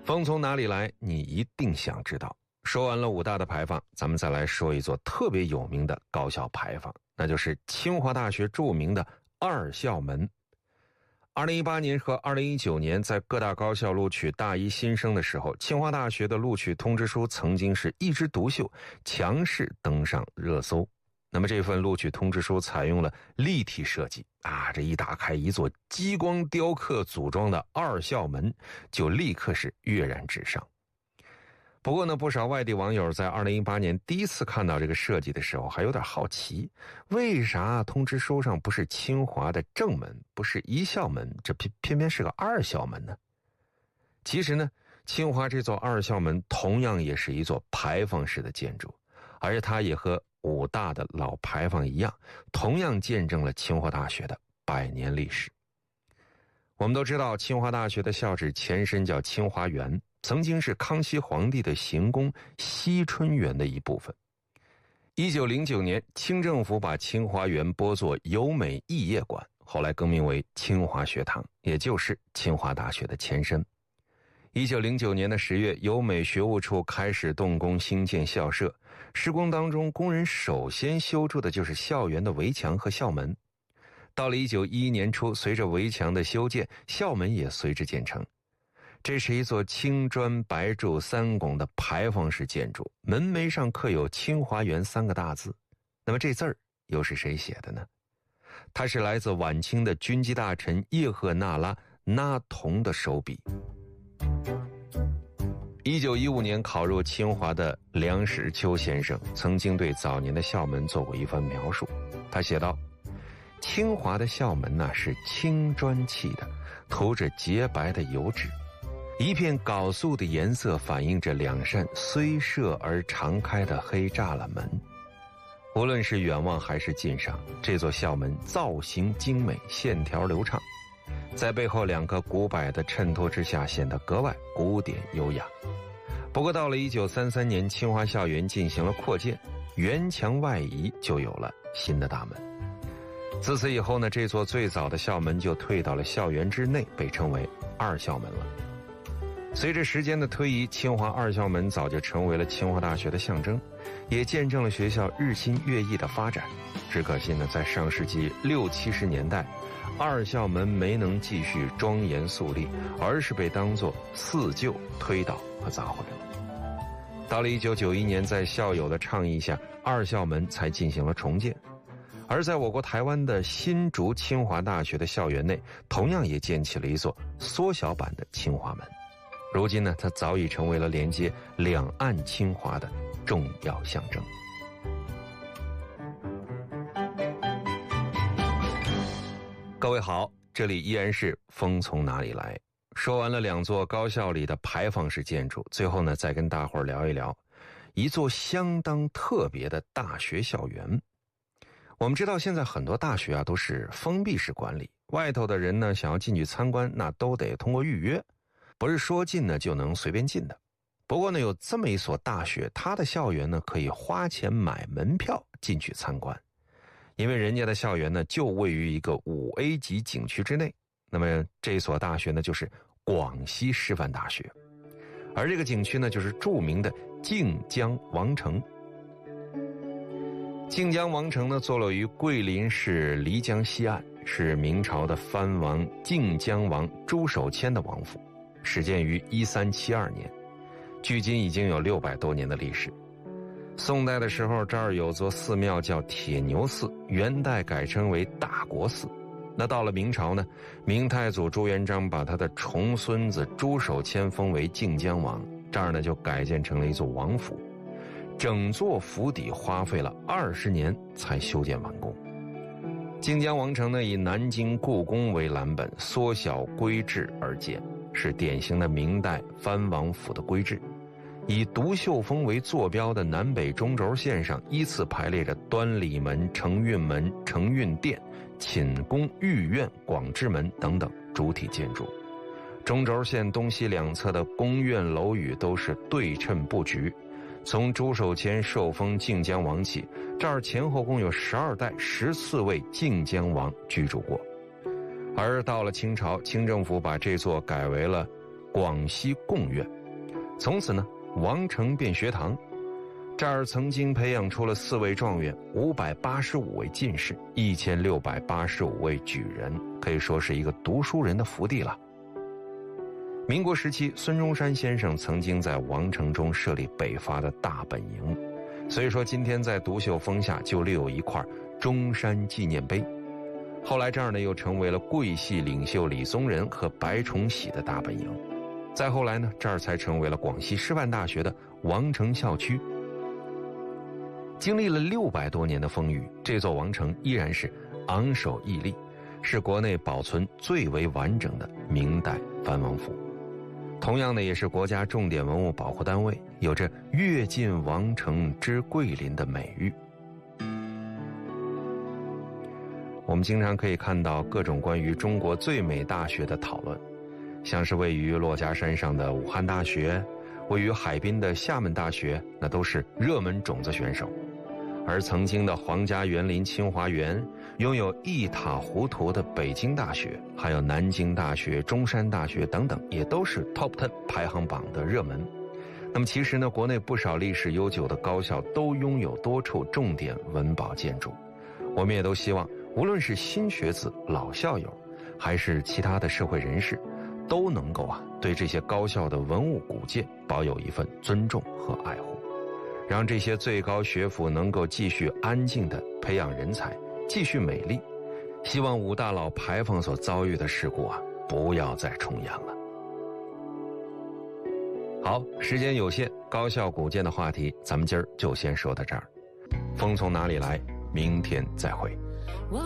风从哪里来，你一定想知道。说完了五大的牌坊，咱们再来说一座特别有名的高校牌坊，那就是清华大学著名的二校门。2018年和2019年在各大高校录取大一新生的时候，清华大学的录取通知书曾经是一枝独秀，强势登上热搜。那么这份录取通知书采用了立体设计这一打开，一座激光雕刻组装的二校门就立刻是跃然纸上。不过呢，不少外地网友在2018年第一次看到这个设计的时候还有点好奇，为啥通知书上不是清华的正门，不是一校门，这偏偏是个二校门呢？其实呢，清华这座二校门同样也是一座牌坊式的建筑，而且它也和五大的老牌坊一样，同样见证了清华大学的100年历史。我们都知道，清华大学的校址前身叫清华园，曾经是康熙皇帝的行宫熙春园的一部分。1909年，清政府把清华园拨作友美艺业馆，后来更名为清华学堂，也就是清华大学的前身。1909年的10月，友美学务处开始动工兴建校舍，施工当中，工人首先修筑的就是校园的围墙和校门。到了1911年初，随着围墙的修建，校门也随之建成。这是一座青砖白柱3拱的牌坊式建筑，门楣上刻有清华园3个大字。那么这字儿又是谁写的呢？它是来自晚清的军机大臣叶赫那拉那同的手笔。1915年考入清华的梁实秋先生曾经对早年的校门做过一番描述。他写道：清华的校门是青砖砌的，涂着洁白的油纸，一片缟素的颜色反映着2扇虽设而常开的黑栅栏门。无论是远望还是近赏，这座校门造型精美，线条流畅，在背后2个古柏的衬托之下，显得格外古典优雅。不过到了1933年，清华校园进行了扩建，园墙外移，就有了新的大门。自此以后呢，这座最早的校门就退到了校园之内，被称为二校门了。随着时间的推移，清华二校门早就成为了清华大学的象征，也见证了学校日新月异的发展。只可惜呢，在上世纪60、70年代，二校门没能继续庄严肃立，而是被当作四旧推倒和砸毁了。到了1991年，在校友的倡议下，二校门才进行了重建。而在我国台湾的新竹清华大学的校园内，同样也建起了一座缩小版的清华门。如今呢，它早已成为了连接两岸清华的重要象征。各位好，这里依然是风从哪里来。说完了2座高校里的牌坊式建筑，最后呢，再跟大伙儿聊一聊一座相当特别的大学校园。我们知道现在很多大学都是封闭式管理，外头的人呢想要进去参观，那都得通过预约，不是说进呢就能随便进的。不过呢，有这么一所大学，它的校园呢可以花钱买门票进去参观，因为人家的校园呢就位于一个5A 级景区之内。那么这所大学呢就是广西师范大学，而这个景区呢就是著名的靖江王城。靖江王城呢坐落于桂林市漓江西岸，是明朝的藩王靖江王朱守谦的王府，始建于1372年，距今已经有600多年的历史。宋代的时候，这儿有座寺庙叫铁牛寺，元代改称为大国寺。那到了明朝呢，明太祖朱元璋把他的重孙子朱守谦封为靖江王，这儿呢就改建成了一座王府。整座府邸花费了20年才修建完工。靖江王城呢以南京故宫为蓝本，缩小规制而建，是典型的明代藩王府的规制。以独秀峰为坐标的南北中轴线上依次排列着端礼门、承运门、承运殿、寝宫、御苑、广智门等等主体建筑。中轴线东西两侧的宫苑楼宇都是对称布局。从朱守谦受封靖江王起，这儿前后共有12代14位靖江王居住过。而到了清朝，清政府把这座改为了广西贡院。从此呢，王成便学堂。这儿曾经培养出了4位状元、585位进士、1685位举人，可以说是一个读书人的福地了。民国时期，孙中山先生曾经在王城中设立北伐的大本营，所以说今天在独秀峰下就立有一块中山纪念碑。后来这儿呢又成为了桂系领袖李宗仁和白崇禧的大本营。再后来呢，这儿才成为了广西师范大学的王城校区。经历了600多年的风雨，这座王城依然是昂首屹立，是国内保存最为完整的明代藩王府。同样的，也是国家重点文物保护单位，有着跃进王城之桂林的美誉。我们经常可以看到各种关于中国最美大学的讨论，像是位于珞珈山上的武汉大学，位于海滨的厦门大学，那都是热门种子选手。而曾经的皇家园林清华园，拥有一塌糊涂的北京大学，还有南京大学、中山大学等等，也都是 Top 10排行榜的热门。那么其实呢，国内不少历史悠久的高校都拥有多处重点文保建筑。我们也都希望，无论是新学子、老校友，还是其他的社会人士，都能够对这些高校的文物古建保有一份尊重和爱护。让这些最高学府能够继续安静地培养人才，继续美丽。希望武大佬牌坊所遭遇的事故不要再重演了。好，时间有限，高校古建的话题咱们今儿就先说到这儿。风从哪里来？明天再会。